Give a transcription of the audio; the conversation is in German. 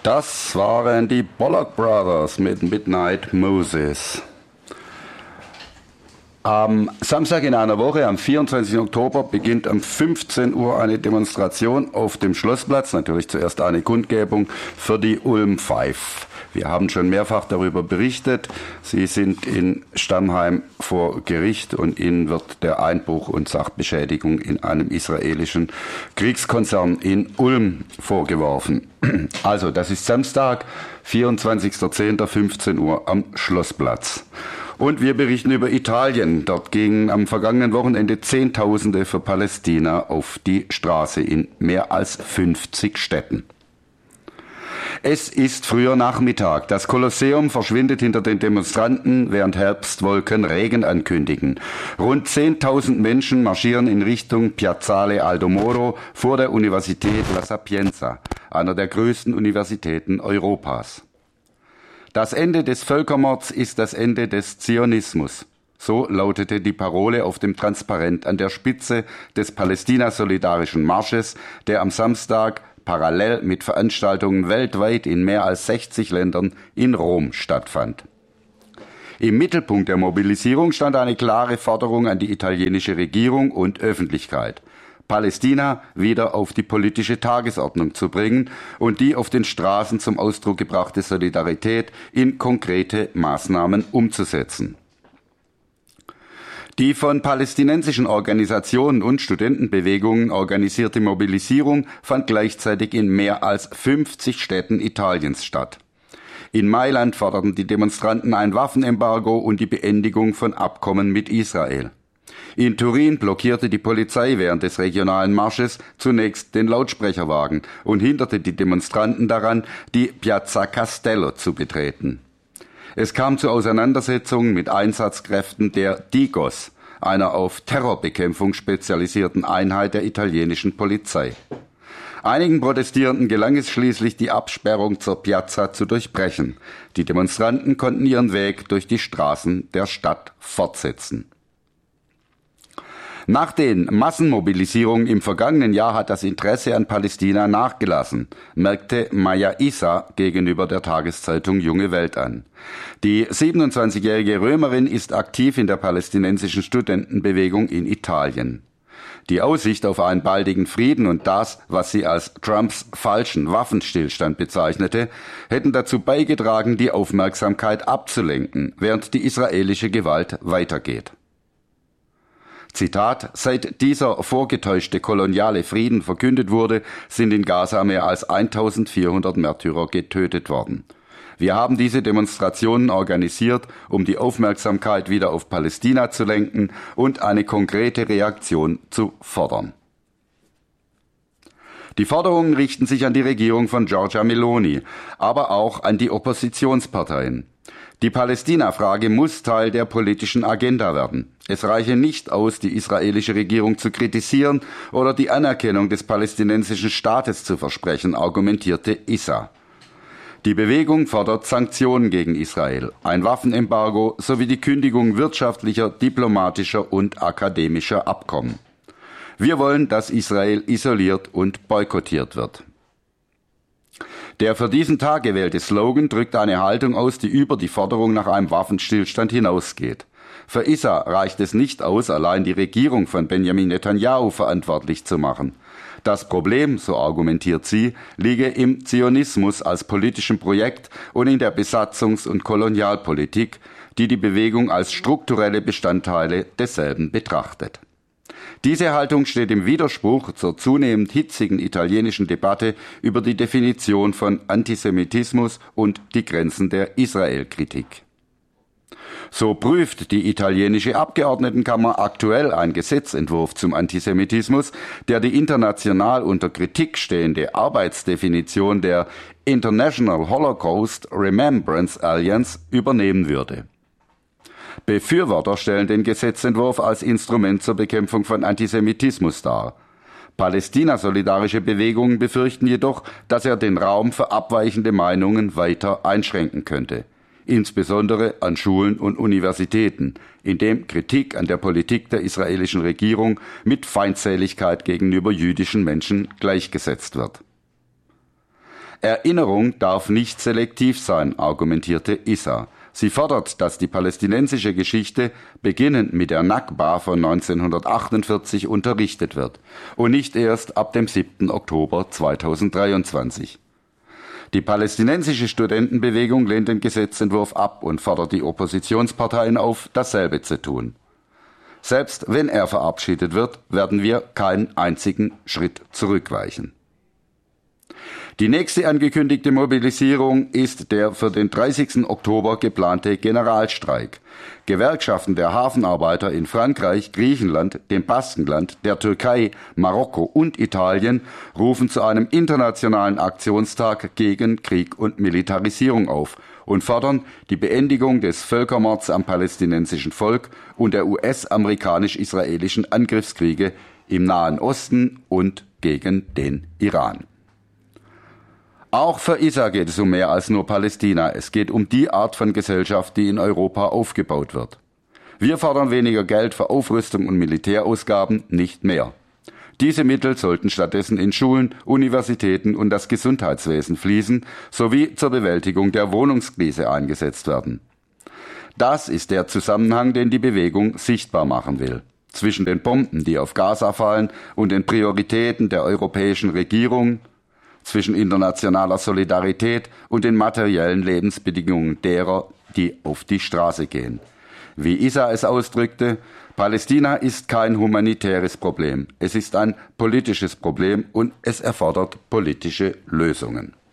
Das waren die Pollock Brothers mit Midnight Moses. Am Samstag in einer Woche, am 24. Oktober, beginnt um 15 Uhr eine Demonstration auf dem Schlossplatz. Natürlich zuerst eine Kundgebung für die Ulm Five. Wir haben schon mehrfach darüber berichtet. Sie sind in Stammheim vor Gericht und ihnen wird der Einbruch und Sachbeschädigung in einem israelischen Kriegskonzern in Ulm vorgeworfen. Also, das ist Samstag, 24.10., 15 Uhr am Schlossplatz. Und wir berichten über Italien. Dort gingen am vergangenen Wochenende Zehntausende für Palästina auf die Straße in mehr als 50 Städten. Es ist früher Nachmittag. Das Kolosseum verschwindet hinter den Demonstranten, während Herbstwolken Regen ankündigen. Rund 10.000 Menschen marschieren in Richtung Piazzale Aldo Moro vor der Universität La Sapienza, einer der größten Universitäten Europas. Das Ende des Völkermords ist das Ende des Zionismus. So lautete die Parole auf dem Transparent an der Spitze des Palästina-solidarischen Marsches, der am Samstag parallel mit Veranstaltungen weltweit in mehr als 60 Ländern in Rom stattfand. Im Mittelpunkt der Mobilisierung stand eine klare Forderung an die italienische Regierung und Öffentlichkeit, Palästina wieder auf die politische Tagesordnung zu bringen und die auf den Straßen zum Ausdruck gebrachte Solidarität in konkrete Maßnahmen umzusetzen. Die von palästinensischen Organisationen und Studentenbewegungen organisierte Mobilisierung fand gleichzeitig in mehr als 50 Städten Italiens statt. In Mailand forderten die Demonstranten ein Waffenembargo und die Beendigung von Abkommen mit Israel. In Turin blockierte die Polizei während des regionalen Marsches zunächst den Lautsprecherwagen und hinderte die Demonstranten daran, die Piazza Castello zu betreten. Es kam zu Auseinandersetzungen mit Einsatzkräften der Digos, einer auf Terrorbekämpfung spezialisierten Einheit der italienischen Polizei. Einigen Protestierenden gelang es schließlich, die Absperrung zur Piazza zu durchbrechen. Die Demonstranten konnten ihren Weg durch die Straßen der Stadt fortsetzen. Nach den Massenmobilisierungen im vergangenen Jahr hat das Interesse an Palästina nachgelassen, merkte Maya Issa gegenüber der Tageszeitung Junge Welt an. Die 27-jährige Römerin ist aktiv in der palästinensischen Studentenbewegung in Italien. Die Aussicht auf einen baldigen Frieden und das, was sie als Trumps falschen Waffenstillstand bezeichnete, hätten dazu beigetragen, die Aufmerksamkeit abzulenken, während die israelische Gewalt weitergeht. Zitat: Seit dieser vorgetäuschte koloniale Frieden verkündet wurde, sind in Gaza mehr als 1400 Märtyrer getötet worden. Wir haben diese Demonstrationen organisiert, um die Aufmerksamkeit wieder auf Palästina zu lenken und eine konkrete Reaktion zu fordern. Die Forderungen richten sich an die Regierung von Giorgia Meloni, aber auch an die Oppositionsparteien. Die Palästina-Frage muss Teil der politischen Agenda werden. Es reiche nicht aus, die israelische Regierung zu kritisieren oder die Anerkennung des palästinensischen Staates zu versprechen, argumentierte Issa. Die Bewegung fordert Sanktionen gegen Israel, ein Waffenembargo sowie die Kündigung wirtschaftlicher, diplomatischer und akademischer Abkommen. Wir wollen, dass Israel isoliert und boykottiert wird. Der für diesen Tag gewählte Slogan drückt eine Haltung aus, die über die Forderung nach einem Waffenstillstand hinausgeht. Für Issa reicht es nicht aus, allein die Regierung von Benjamin Netanyahu verantwortlich zu machen. Das Problem, so argumentiert sie, liege im Zionismus als politischem Projekt und in der Besatzungs- und Kolonialpolitik, die die Bewegung als strukturelle Bestandteile desselben betrachtet. Diese Haltung steht im Widerspruch zur zunehmend hitzigen italienischen Debatte über die Definition von Antisemitismus und die Grenzen der Israel-Kritik. So prüft die italienische Abgeordnetenkammer aktuell einen Gesetzentwurf zum Antisemitismus, der die international unter Kritik stehende Arbeitsdefinition der International Holocaust Remembrance Alliance übernehmen würde. Befürworter stellen den Gesetzentwurf als Instrument zur Bekämpfung von Antisemitismus dar. Palästina-solidarische Bewegungen befürchten jedoch, dass er den Raum für abweichende Meinungen weiter einschränken könnte, insbesondere an Schulen und Universitäten, indem Kritik an der Politik der israelischen Regierung mit Feindseligkeit gegenüber jüdischen Menschen gleichgesetzt wird. Erinnerung darf nicht selektiv sein, argumentierte Issa. Sie fordert, dass die palästinensische Geschichte beginnend mit der Nakba von 1948 unterrichtet wird und nicht erst ab dem 7. Oktober 2023. Die palästinensische Studentenbewegung lehnt den Gesetzentwurf ab und fordert die Oppositionsparteien auf, dasselbe zu tun. Selbst wenn er verabschiedet wird, werden wir keinen einzigen Schritt zurückweichen. Die nächste angekündigte Mobilisierung ist der für den 30. Oktober geplante Generalstreik. Gewerkschaften der Hafenarbeiter in Frankreich, Griechenland, dem Baskenland, der Türkei, Marokko und Italien rufen zu einem internationalen Aktionstag gegen Krieg und Militarisierung auf und fordern die Beendigung des Völkermords am palästinensischen Volk und der US-amerikanisch-israelischen Angriffskriege im Nahen Osten und gegen den Iran. Auch für Issa geht es um mehr als nur Palästina. Es geht um die Art von Gesellschaft, die in Europa aufgebaut wird. Wir fordern weniger Geld für Aufrüstung und Militärausgaben, nicht mehr. Diese Mittel sollten stattdessen in Schulen, Universitäten und das Gesundheitswesen fließen, sowie zur Bewältigung der Wohnungskrise eingesetzt werden. Das ist der Zusammenhang, den die Bewegung sichtbar machen will. Zwischen den Bomben, die auf Gaza fallen, und den Prioritäten der europäischen Regierung, zwischen internationaler Solidarität und den materiellen Lebensbedingungen derer, die auf die Straße gehen. Wie Issa es ausdrückte, Palästina ist kein humanitäres Problem. Es ist ein politisches Problem und es erfordert politische Lösungen.